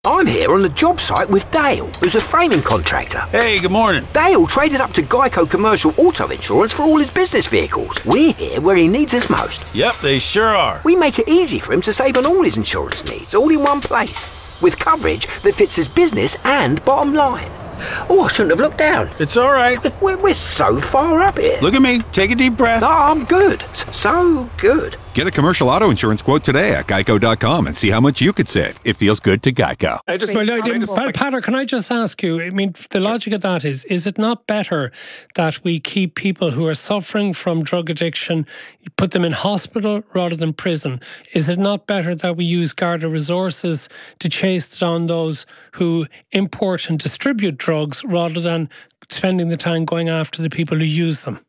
I'm here on the job site with Dale, who's a framing contractor. Hey, good morning. Dale traded up to Geico Commercial Auto Insurance for all his business vehicles. We're here where he needs us most. Yep, they sure are. We make it easy for him to save on all his insurance needs, all in one place, with coverage that fits his business and bottom line. Oh, I shouldn't have looked down. It's all right. We're so far up here. Look at me. Take a deep breath. No, I'm good. So good. Get a commercial auto insurance quote today at geico.com and see how much you could save. It feels good to Geico. Patter, can I just ask you, I mean, the logic of that is it not better that we keep people who are suffering from drug addiction, put them in hospital rather than prison? Is it not better that we use Garda resources to chase down those who import and distribute drugs rather than spending the time going after the people who use them?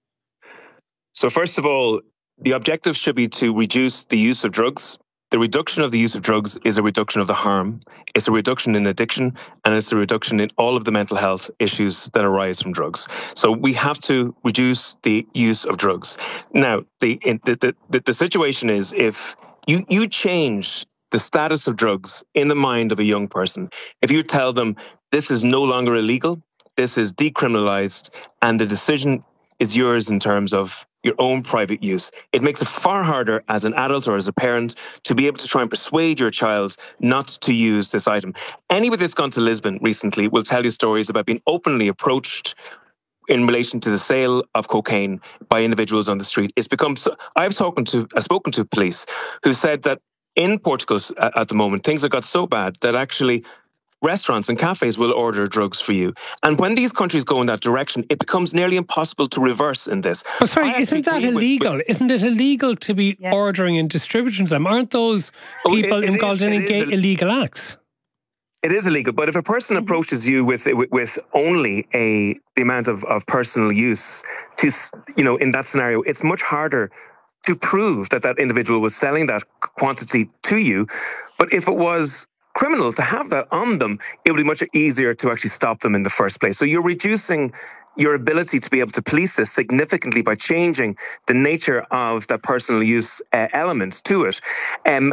So first of all, the objective should be to reduce the use of drugs. The reduction of the use of drugs is a reduction of the harm. It's a reduction in addiction, and it's a reduction in all of the mental health issues that arise from drugs. So we have to reduce the use of drugs. Now, the situation is if you change the status of drugs in the mind of a young person, if you tell them this is no longer illegal, this is decriminalized, and the decision is yours in terms of your own private use, it makes it far harder as an adult or as a parent to be able to try and persuade your child not to use this item. Anybody that's gone to Lisbon recently will tell you stories about being openly approached in relation to the sale of cocaine by individuals on the street. It's become so, I've spoken to police who said that in Portugal at the moment, things have got so bad that actually restaurants and cafes will order drugs for you. And when these countries go in that direction, it becomes nearly impossible to reverse in this. Oh, sorry, isn't that illegal? Isn't it illegal to be ordering and distributing them? Aren't those people involved in illegal acts? It is illegal, but if a person approaches you with only the amount of personal use, in that scenario, it's much harder to prove that individual was selling that quantity to you. But if it was criminal to have that on them, it would be much easier to actually stop them in the first place. So you're reducing your ability to be able to police this significantly by changing the nature of that personal use element to it. And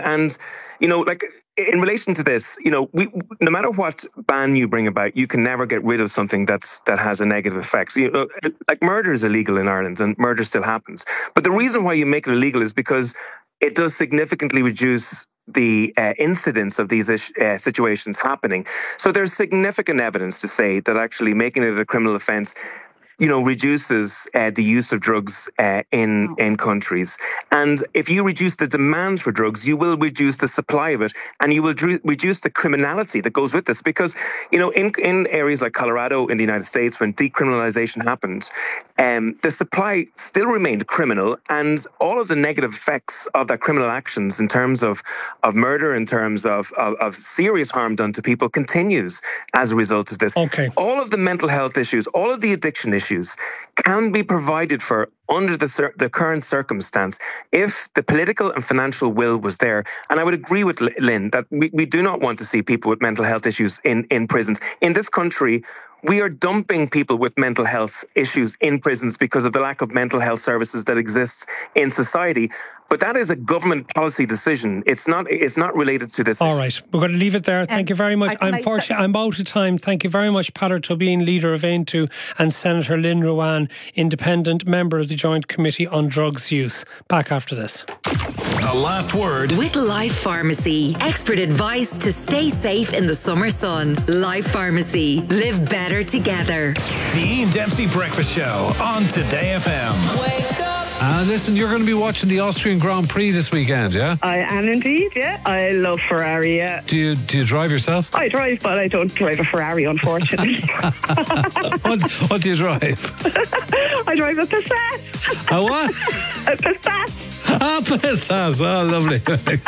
in relation to this, no matter what ban you bring about, you can never get rid of something that has a negative effect. So, like murder is illegal in Ireland, and murder still happens. But the reason why you make it illegal is because it does significantly reduce the incidence of these situations happening. So there's significant evidence to say that actually making it a criminal offence reduces the use of drugs in countries. And if you reduce the demand for drugs, you will reduce the supply of it, and you will reduce the criminality that goes with this. Because, in areas like Colorado in the United States, when decriminalization happened, the supply still remained criminal, and all of the negative effects of that criminal actions in terms of murder, in terms of serious harm done to people continues as a result of this. Okay. All of the mental health issues, all of the addiction issues can be provided for under the current circumstance if the political and financial will was there. And I would agree with Lynn that we do not want to see people with mental health issues in prisons. In this country, we are dumping people with mental health issues in prisons because of the lack of mental health services that exists in society. But that is a government policy decision. It's not related to this issue. All right, we're going to leave it there. Thank you very much. Unfortunately, I'm out of time. Thank you very much, Peadar Tóibín, leader of Aontú, and Senator Lynn Ruane, independent member of the Joint Committee on Drugs Use. Back after this. The last word with Life Pharmacy. Expert advice to stay safe in the summer sun. Life Pharmacy. Live better together. The Ian Dempsey Breakfast Show on Today FM. Wake up. Listen, you're going to be watching the Austrian Grand Prix this weekend, yeah? I am indeed, yeah. I love Ferrari, yeah. Do you drive yourself? I drive, but I don't drive a Ferrari, unfortunately. What do you drive? I drive a Passat. A what? A Passat. Passat. Oh, lovely.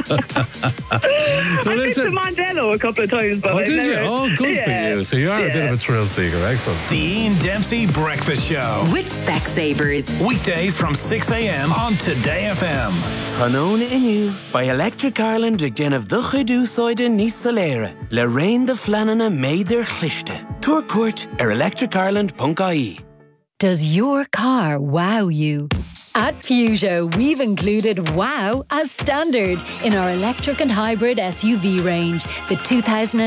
So I've been to Mondello a couple of times. But did you? Oh, good for you. So you are a bit of a thrill seeker. Excellent. The Ian Dempsey Breakfast Show. With Specsavers. Weekdays from 6 a.m. on Today FM. Tróna inniu by Electric Ireland ag déanamh do chuidú sóide níos soléire. Le rain de flanana méidir chlichte. Tour court electricireland.ie. Does your car wow you? At Peugeot, we've included wow as standard in our electric and hybrid SUV range. The 2000